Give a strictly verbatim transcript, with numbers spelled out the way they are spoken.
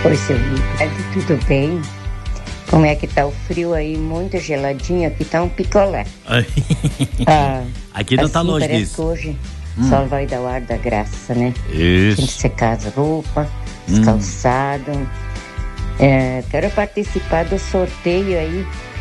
Oi, seu Ricardo, tudo bem? Como é que tá o frio aí? Muito geladinho, aqui tá um picolé. ah, Aqui não assim, tá longe parece disso. Que hoje Hum. só vai dar o ar da graça, né? Isso. Tem que secar as roupas, os Hum. calçados. É, quero participar do sorteio aí